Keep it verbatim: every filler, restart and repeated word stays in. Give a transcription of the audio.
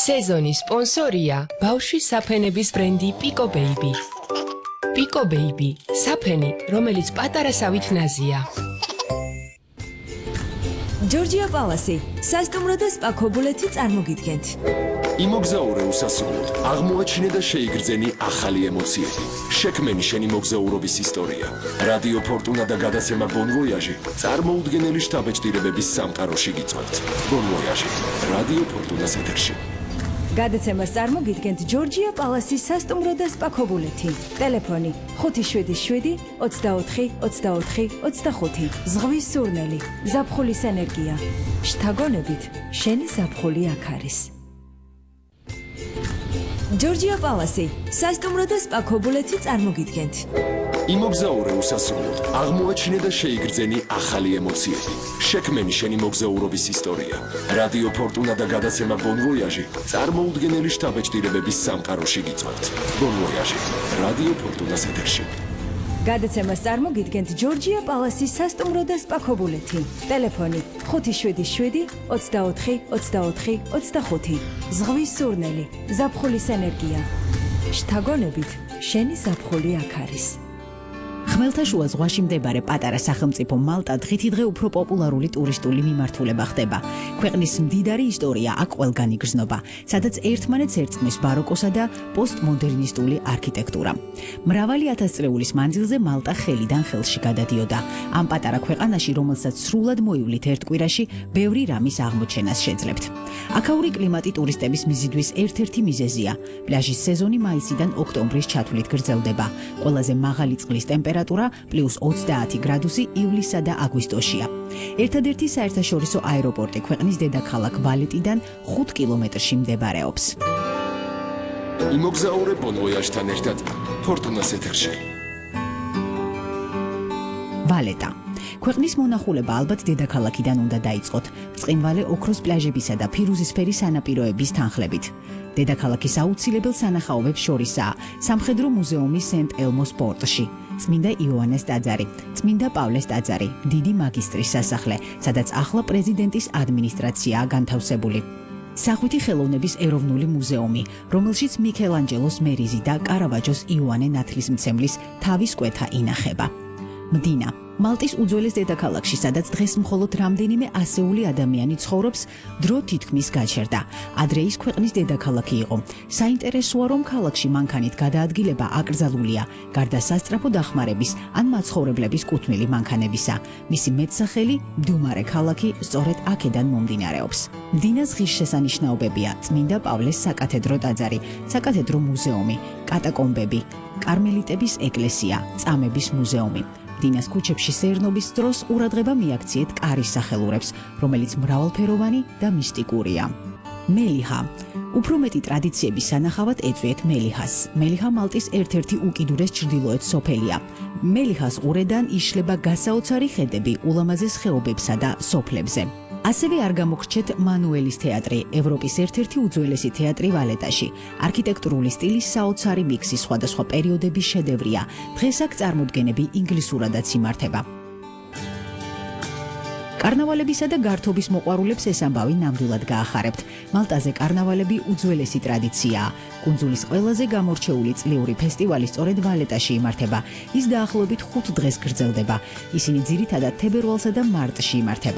სეზონის სპონსორია ბავშვის საფენების ბრენდი Pico Baby. Pico Baby, საფენი, რომელიც პატარასავით ნაზია. ჯორჯია პალასი, სასტუმრო და სპა ქობულეთი წარმოგიდგენთ. იმოგზაურე უსასრულოდ, აღმოაჩინე და შეიგრძენი ახალი ემოციები. შექმენი შენი მოგზაურობის ისტორია. რადიო ფორტუნა და გადაცემა Bon Voyage წარმოუდგენელი შთაბეჭდილებების სამყაროში გიწვევთ. Bon Voyage, რადიო ფორტუნას ეთერში. გადაცემას წარმოგიდგენთ ჯორჯია პალასის სასტუმრო და სპა ქობულეთი. ტელეფონი ხუთი შვიდი შვიდი ოცდაოთხი ოცდაოთხი ოცდახუთი. ზღვის სურნელი, ზაფხულის ენერგია. შთაგონებით, შენი ზაფხული აქ არის. ჯორჯია პალასი, სასტუმრო და სპა ქობულეთი წარმოგიდგენთ. იმოგზაურე უსასრულოდ, აღმოაჩინე და შეიგრძენი ახალი ემოციები. შექმენი შენი მოგზაურობის ისტორია. რადიო ფორტუნა და გადაცემა Bon Voyage წარმოუდგენელი შთაბეჭდილებების სამყაროში გიწვევთ. Bon Voyage, რადიო ფორტუნას ეთერში. გადაცემას წარმოგიდგენთ ჯორჯია პალასის სასტუმრო და სპა ქობულეთი. ტელეფონი ხუთი შვიდი შვიდი ოცდაოთხი ოცდაოთხი ოცდახუთი. ზღვის სურნელი, ზაფხულის ენერგია. შთაგონებით, შენი ზაფხული აქ არის. ხმელთაშუა ზღვაში მდებარე პატარა სახელმწიფო მალტა დღითიდღე უფრო პოპულარული ტურისტული მიმართულება ხდება. ქვეყნის მდიდარი ისტორია აქ ყველგან იგრძნობა, სადაც ერთმანეთს ერწყმის ბაროკოსა და პოსტმოდერნისტული არქიტექტურა. მრავალი ათასწლეულის მანძილზე მალტა ხელიდან ხელში გადადიოდა. ამ პატარა ქვეყანაში, რომელსაც სრულად მოივლით ერთ კვირაში, ბევრი რამის აღმოჩენას შეძლებთ. აქაური კლიმატი ტურისტების მიზიდვის ერთ-ერთი მიზეზია. პლაჟის სეზონი მაისიდან ოქტომბრის ჩათვლით გრძელდება. ყველაზე მაღალი წყლის ტემპერატურა პლუს ოცდაათი გრადუსი ივლისსა და აგვისტოშია. ერთადერთი საერთაშორისო აეროპორტი ქვეყნის დედაქალაქ ვალეტიდან ხუთ კილომეტრში მდებარეობს. იმოგზაურე Bon Voyage-თან ერთად ფორტუნას ეთერში. ვალეტა. ქვეყნის მონახულება ალბათ დედაქალაქიდან უნდა დაიწყოთ, ბრწყინვალე ოქროს პლაჟებისა და ფირუზისფერი სანაპიროების თანხლებით. დედაქალაქის აუცილებელ სანახაობებს შორისაა სამხედრო მუზეუმი სენტ ელმოს პორტში, წმინდა იოანეს ტაძარი, წმინდა პავლეს ტაძარი, დიდი მაგისტრის სასახლე, სადაც ახლა პრეზიდენტის ადმინისტრაციაა განთავსებული. სახვითი ხელოვნების ეროვნული მუზეუმი, რომელშიც მიქელანჯელოს მერიზი და კარავაჯოს იოანე ნათლისმცემლის თავის კვეთა ინახება. მდინა. მალტის უძველეს დედაქალაქში, სადაც დღეს მხოლოდ რამდენიმე ასეული ადამიანი ცხოვრობს, დრო თითქმის გაჩერდა. ადრე ის ქვეყნის დედაქალაქი იყო. საინტერესოა, რომ ქალაქში მანქანით გადაადგილება აკრძალულია, გარდა სასწრაფო დახმარების ან მაცხოვრებლების კუთვნილი მანქანებისა. მისი მეტსახელი მდუმარე ქალაქი სწორედ აქედან მომდინარეობს. მდინას ღირსშესანიშნაობებია წმინდა პავლეს საკათედრო ტაძარი, საკათედრო მუზეუმი, კატაკომბები, კარმელიტების ეკლესია, წამების მუზეუმი. დინას ქუჩებში სეირნობის დროს ყურადღება მიაქციეთ კარის სახელურებს, რომელიც მრავალფეროვანი და მისტიკურია. მელიჰა. უფრო მეტი ტრადიციების სანახავად ეწვიეთ მელიჰას. მელიჰა მალტის ერთ-ერთი უკიდურეს ჩრდილოეთ სოფელია. მელიჰას ყურედან იშლება გასაოცარი ხედები ულამაზეს ხეობებსა და სოფლებზე. ასევე არ გამოგრჩეთ მანუელის თეატრი, ევროპის ერთ-ერთი უძველესი თეატრი ვალეტაში. არქიტექტურული სტილის საოცარი მიქსი სხვადასხვა პერიოდების შედევრია. დღეს აქ წარმოდგენები ინგლისურადაც იმართება. კარნავალებისა და გართობის მოყვარულებს ეს ამბავი ნამდვილად გაახარებთ. მალტაზე კარნავალები უძველესი ტრადიციაა. კუნძულის ყველაზე გამორჩეული წლიური ფესტივალი სწორედ ვალეტაში იმართება. ის დაახლოებით ხუთ დღეს გრძელდება. ისინი ძირითადად თებერვალსა და მარტში იმართება.